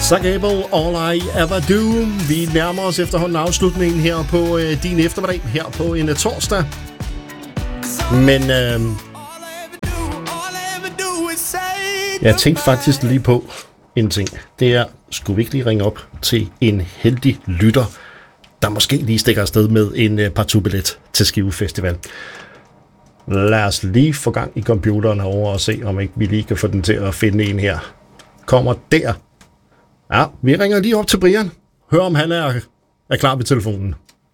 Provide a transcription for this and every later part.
Sagable, All I Ever Do. Vi nærmer os efterhånden afslutningen her på din eftermiddag, her på en torsdag. Men jeg tænkte faktisk lige på en ting. Det er, skulle vi ikke lige ringe op til en heldig lytter, der måske lige stikker afsted med en partout-billet til Skive Festival. Lad os lige få gang i computeren herovre og se, om ikke vi lige kan få den til at finde en her. Kommer der. Ja, vi ringer lige op til Brian. Hør, om han er klar ved telefonen.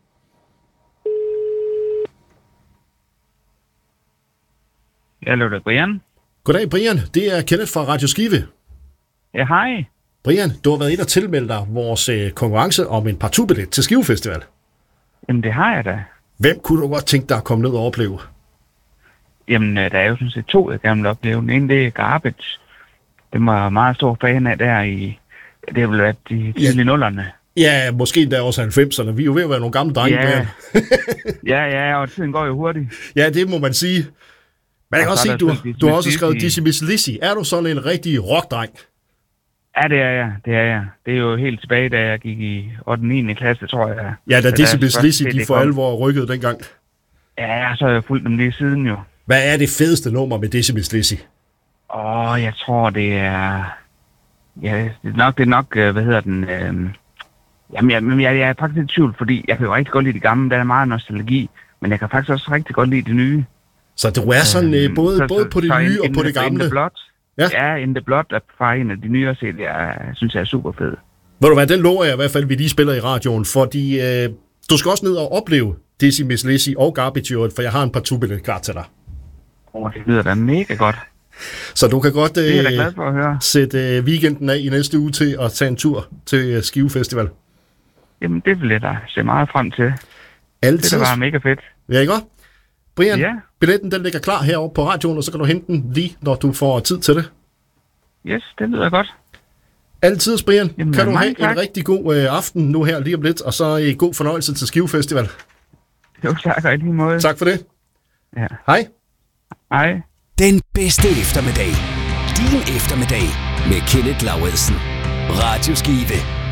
Hallo, det er Brian. Goddag, Brian. Det er Kenneth fra Radio Skive. Ja, hej. Brian, du har været inde og tilmelde dig vores konkurrence om en partout-billet til Skive Festival. Jamen, det har jeg da. Hvem kunne du godt tænke dig at komme ned og opleve? Jamen, der er jo sådan set 2, jeg gerne vil opleve. Den ene, det er Garbage. Det var meget stor fan af der i... Det har vel været de tidlige nullerne. Ja, måske endda også 90'erne. Vi er jo ved at være nogle gamle drenge. Ja. Ja, og tiden går jo hurtigt. Ja, det må man sige. Men jeg kan også sige, du har også skrevet Dizzy Miss Lizzy. Er du sådan en rigtig rockdreng? Ja, det er jeg. Det er jo helt tilbage, da jeg gik i 8. 9. klasse, tror jeg. Ja, da Dizzy Miss Lizzy, de for alvor rykkede dengang. Ja, så har jeg fulgt dem lige siden jo. Hvad er det fedeste nummer med Dizzy Miss Lizzy? Jeg tror, det er... Ja, det er nok, hvad hedder den... Jamen, jeg er faktisk i tvivl, fordi jeg kan jo rigtig godt lide det gamle, der er meget nostalgi, men jeg kan faktisk også rigtig godt lide det nye. Så du er sådan både på det nye og på det gamle? Ja, In The Blood er fra en af de nyere CD'er, jeg synes jeg er super fed. Ved du hvad, den lover jeg i hvert fald, vi lige spiller i radioen, fordi du skal også ned og opleve Dizzy Miss Lizzy og Garbage, for jeg har en partout-billet klar til dig. Det lyder da mega godt. Så du kan godt det er jeg glad for at høre. Sætte weekenden af i næste uge til at tage en tur til Skive Festival. Jamen, det vil jeg da se meget frem til. Altid. Det var mega fedt. Ja, ikke godt? Brian, billetten den ligger klar heroppe på radioen, og så kan du hente den lige, når du får tid til det. Yes, det lyder godt. Altid, Brian. Jamen, kan du have en rigtig god aften nu her lige om lidt, og så god fornøjelse til Skive Festival. Jo, tak og i lige måde. Tak for det. Ja. Hej. Hej. Den bedste eftermiddag. Din eftermiddag med Kenneth Lauridsen. Radio Skive.